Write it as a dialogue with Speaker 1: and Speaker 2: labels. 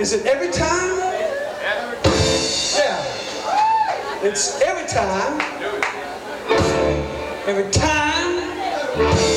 Speaker 1: Is it every time? Yeah. It's every time. Every time.